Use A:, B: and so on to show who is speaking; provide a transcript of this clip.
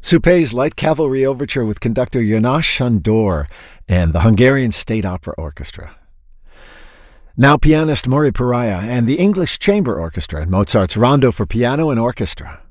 A: Supé's Light Cavalry Overture with conductor János Sándor and the Hungarian State Opera Orchestra. Now pianist Maury Peraya and the English Chamber Orchestra in Mozart's Rondo for Piano and Orchestra.